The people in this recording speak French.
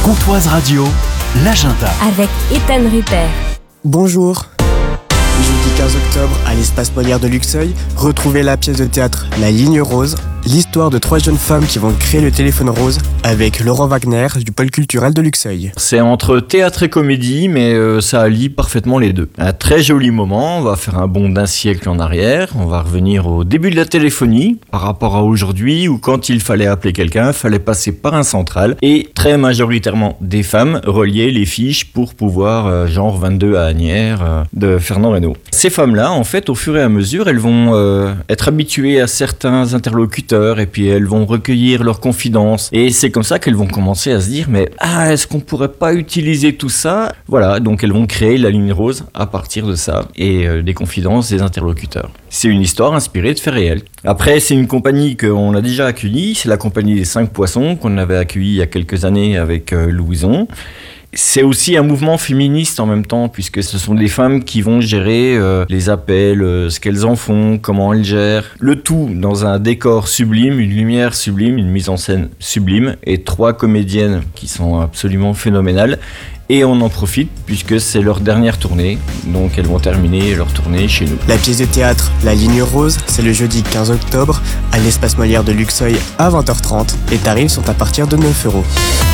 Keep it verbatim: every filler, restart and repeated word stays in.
Comtoise Radio, l'agenda. Avec Ethan Rupert. Bonjour. Jeudi quinze octobre, à l'espace Molière de Luxeuil, retrouvez la pièce de théâtre La Ligne Rose, l'histoire de trois jeunes femmes qui vont créer le téléphone rose avec Laurent Wagner du pôle culturel de Luxeuil. C'est entre théâtre et comédie, mais euh, ça allie parfaitement les deux. Un très joli moment, on va faire un bond d'un siècle en arrière, on va revenir au début de la téléphonie, par rapport à aujourd'hui, où quand il fallait appeler quelqu'un, il fallait passer par un central, et très majoritairement des femmes reliaient les fiches pour pouvoir, euh, genre vingt-deux à Asnières, euh, de Fernand Reynaud. Ces femmes-là, en fait, au fur et à mesure, elles vont euh, être habituées à certains interlocuteurs, et puis elles vont recueillir leurs confidences, et c'est comme ça qu'elles vont commencer à se dire mais ah, est-ce qu'on pourrait pas utiliser tout ça? Voilà, donc elles vont créer la ligne rose à partir de ça et euh, des confidences des interlocuteurs. C'est une histoire inspirée de faits réels. Après, c'est une compagnie qu'on a déjà accueillie, c'est la compagnie des cinq poissons qu'on avait accueillie il y a quelques années avec euh, Louison. C'est aussi un mouvement féministe en même temps, puisque ce sont des femmes qui vont gérer euh, les appels, euh, ce qu'elles en font, comment elles gèrent. Le tout dans un décor sublime, une lumière sublime, une mise en scène sublime, et trois comédiennes qui sont absolument phénoménales. Et on en profite puisque c'est leur dernière tournée, donc elles vont terminer leur tournée chez nous. La pièce de théâtre La Ligne Rose, c'est le jeudi quinze octobre à l'espace Molière de Luxeuil à vingt heures trente. Les tarifs sont à partir de neuf euros.